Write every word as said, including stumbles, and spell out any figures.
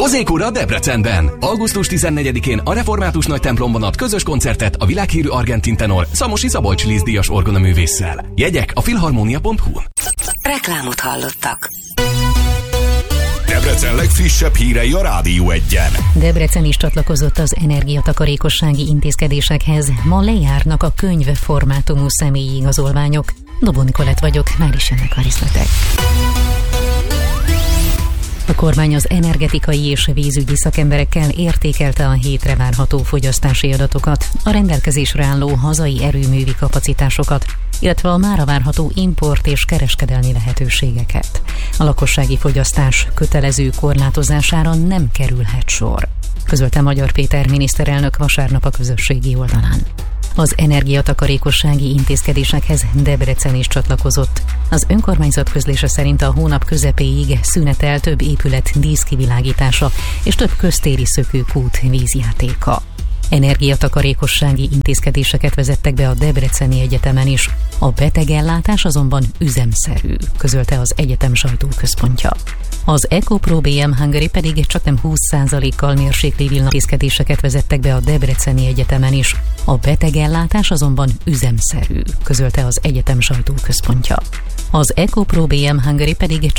Hozékura Debrecenben. augusztus tizennegyedikén a Református Nagy Templomban ad közös koncertet a világhírű argentin tenor Szamosi Szabolcs Líz-díjas orgonaművésszel. Jegyek a filharmonia pont hu-n. Reklámot hallottak. Debrecen legfrissebb hírei a Rádió Egyen. Debrecen is csatlakozott az energiatakarékossági intézkedésekhez. Ma lejárnak a könyvformátumú személyi igazolványok. Dobó Nikolett vagyok, már is jönnek a részletek. A kormány az energetikai és vízügyi szakemberekkel értékelte a hétre várható fogyasztási adatokat, a rendelkezésre álló hazai erőművi kapacitásokat, illetve a mára várható import és kereskedelmi lehetőségeket. A lakossági fogyasztás kötelező korlátozására nem kerülhet sor, közölte Magyar Péter miniszterelnök vasárnap a közösségi oldalán. Az energiatakarékossági intézkedésekhez Debrecen is csatlakozott. Az önkormányzat közlése szerint a hónap közepéig szünetel több épület díszkivilágítása és több köztéri szökőkút vízjátéka. Energiatakarékossági intézkedéseket vezettek be a Debreceni Egyetemen is. A betegellátás azonban üzemszerű, közölte az egyetem sajtóközpontja. Az EcoPro bé em Hungary pedig csaknem húsz százalékkal mérsékli villantintézkedéseket vezettek be a Debreceni Egyetemen is. A betegellátás azonban üzemszerű, közölte az egyetem sajtóközpontja. Az EcoPro bé em Hungary pedig